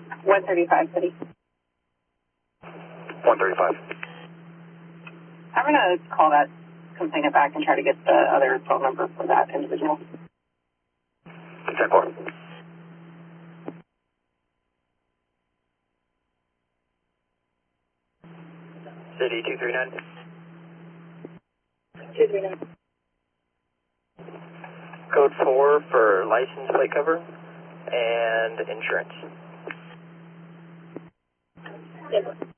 135 City. 135. I'm going to call that complainant back and try to get the other phone number for that individual. 10-4. City 239. 239. Code 4 for license plate cover and insurance. Yes.